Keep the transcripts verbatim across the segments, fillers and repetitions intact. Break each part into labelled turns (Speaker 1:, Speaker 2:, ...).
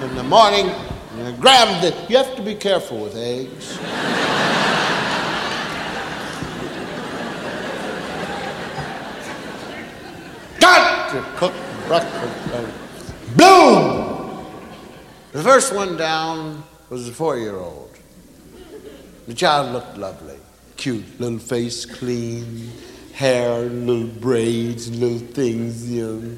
Speaker 1: in the morning, and I grabbed the, you have to be careful with eggs. Got to cook breakfast. Boom! The first one down was a four-year-old. The child looked lovely. Cute, little face, clean, hair, little braids, little things, you know.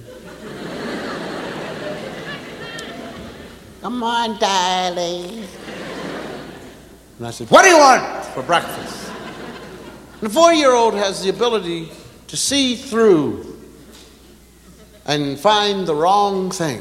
Speaker 1: Come on, darling. And I said, what do you want for breakfast? And the four-year-old has the ability to see through and find the wrong thing.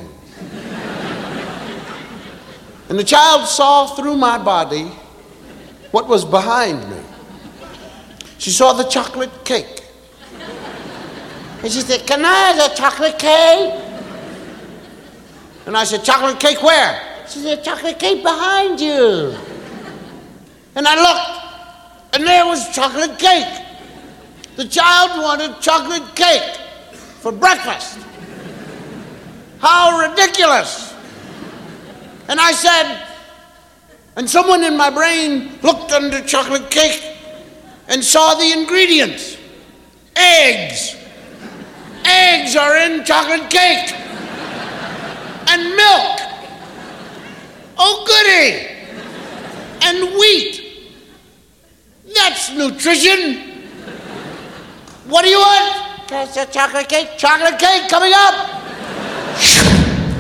Speaker 1: And the child saw through my body what was behind me. She saw the chocolate cake. And she said, can I have a chocolate cake? And I said, chocolate cake where? She said, chocolate cake behind you. And I looked, and there was chocolate cake. The child wanted chocolate cake for breakfast. How ridiculous. And I said, and someone in my brain looked under chocolate cake and saw the ingredients. Eggs. Eggs are in chocolate cake. And milk. Oh, goody. And wheat. That's nutrition. What do you want? That's a chocolate cake. Chocolate cake coming up.